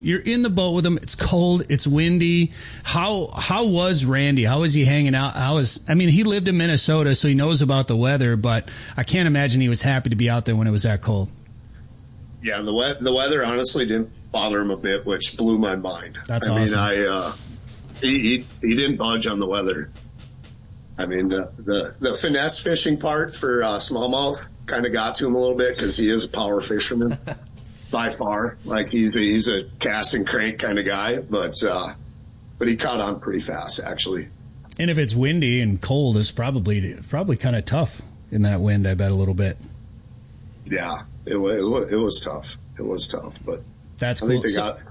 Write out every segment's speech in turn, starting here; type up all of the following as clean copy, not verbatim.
You're in the boat with him. It's cold. It's windy. How was Randy? How was he hanging out? He lived in Minnesota, so he knows about the weather, but I can't imagine he was happy to be out there when it was that cold. Yeah, the weather honestly didn't bother him a bit, which blew my mind. That's awesome. He didn't budge on the weather. I mean, the finesse fishing part for smallmouth kind of got to him a little bit because he is a power fisherman. By far, like he's a cast and crank kind of guy, but he caught on pretty fast actually. And if it's windy and cold, it's probably kind of tough in that wind. I bet a little bit. Yeah, it was tough. It was tough, but that's cool.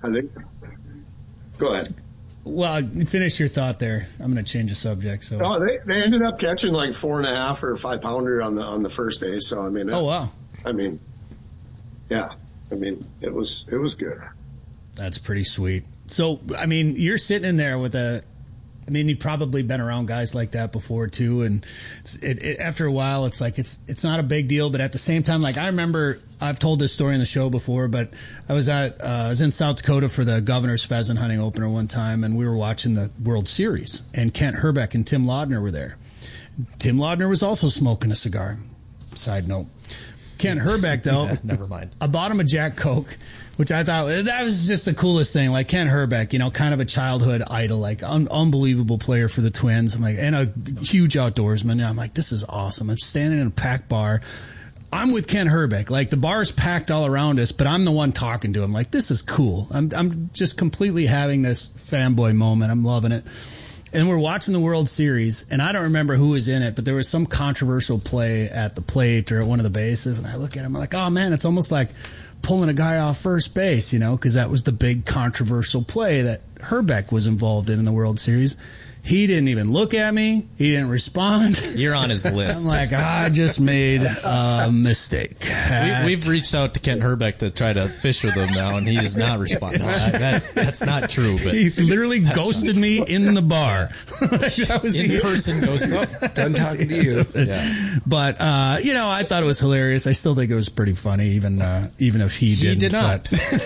Go ahead. Well, finish your thought there. I'm going to change the subject. So they ended up catching like 4.5 or 5 pounder on the first day. So I mean, wow. I mean, yeah. I mean, it was good. That's pretty sweet. So, I mean, you're sitting in there with you've probably been around guys like that before too. And after a while, it's like, it's not a big deal. But at the same time, like I remember, I've told this story in the show before, but I was in South Dakota for the Governor's Pheasant Hunting Opener one time. And we were watching the World Series and Kent Herbeck and Tim Laudner were there. Tim Laudner was also smoking a cigar. Side note. Kent Herbeck, though, never mind. I bought him a Jack Coke, which I thought that was just the coolest thing. Like Kent Herbeck, kind of a childhood idol, like unbelievable player for the Twins. I'm like, and a huge outdoorsman. And I'm like, this is awesome. I'm standing in a packed bar. I'm with Kent Herbeck. Like the bar's packed all around us, but I'm the one talking to him. Like this is cool. I'm just completely having this fanboy moment. I'm loving it. And we're watching the World Series, and I don't remember who was in it, but there was some controversial play at the plate or at one of the bases, and I look at him, I'm like, oh, man, it's almost like pulling a guy off first base, because that was the big controversial play that Herbeck was involved in the World Series. He didn't even look at me. He didn't respond. You're on his list. I'm like, I just made a mistake. We've reached out to Kent Herbeck to try to fish with him now, and he is not responding. That's not true. But he literally ghosted me in the bar. In-person ghost. Done talking to you. Yeah. But, I thought it was hilarious. I still think it was pretty funny, even if he didn't. He did not.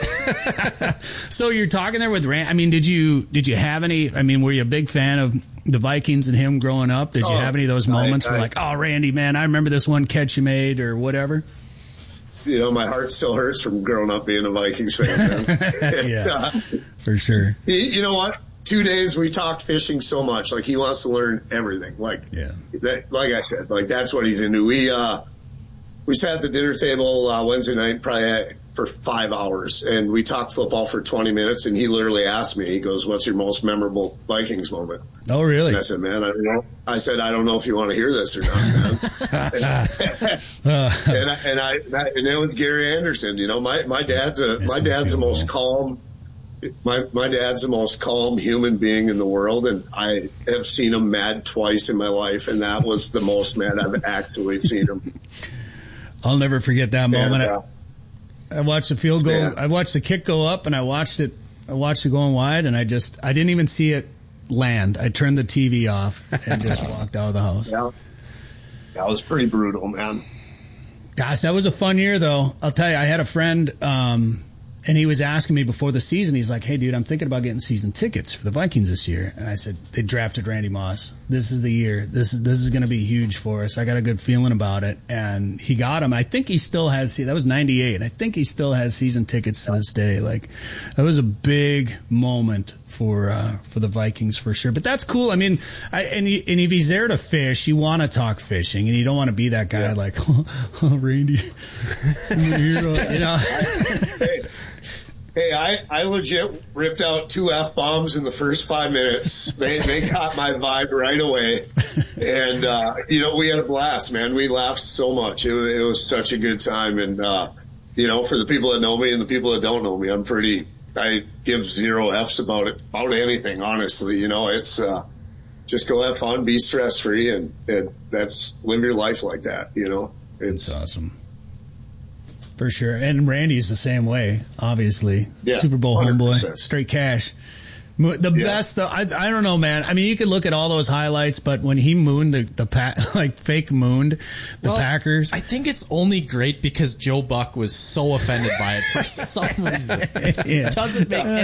So you're talking there with Rand. I mean, did you have any, were you a big fan of the Vikings and him growing up? Did you have any of those moments where like, oh, Randy, man, I remember this one catch you made or whatever? My heart still hurts from growing up being a Vikings fan, man. Yeah, for sure. You know what? 2 days we talked fishing so much. Like he wants to learn everything. Like I said, like that's what he's into. We sat at the dinner table Wednesday night probably for 5 hours, and we talked football for 20 minutes, and he literally asked me, he goes, what's your most memorable Vikings moment? Oh, really? And I said, man, I don't know. I said, I don't know if you want to hear this or not, man. and it was Gary Anderson. My dad's the most calm. My dad's the most calm human being in the world, and I have seen him mad twice in my life, and that was the most mad I've actually seen him. I'll never forget that moment. I watched the field goal. Yeah. I watched the kick go up, and I watched it going wide, and I didn't even see it land. I turned the TV off and just walked out of the house. Yeah. That was pretty brutal, man. Gosh, that was a fun year, though. I'll tell you, I had a friend, and he was asking me before the season, he's like, hey, dude, I'm thinking about getting season tickets for the Vikings this year. And I said, they drafted Randy Moss. This is the year. This is going to be huge for us. I got a good feeling about it. And he got him. I think he still has, that was 98. I think he still has season tickets to this day. Like, that was a big moment for the Vikings for sure. But that's cool. And if he's there to fish, you want to talk fishing, and you don't want to be that guy like, oh, Randy, Hey, I legit ripped out 2 F-bombs in the first 5 minutes. They caught my vibe right away. And, we had a blast, man. We laughed so much. It was such a good time. And, for the people that know me and the people that don't know me, I give 0 F's about anything, honestly. It's, just go have fun, be stress free, and that's live your life like that, It's awesome. For sure. And Randy's the same way, obviously. Yeah, Super Bowl 100%. homeboy, straight cash. The best though, I don't know, man. I mean, you could look at all those highlights, but when he mooned fake mooned the Packers, I think it's only great because Joe Buck was so offended by it for some reason. Yeah. Doesn't make any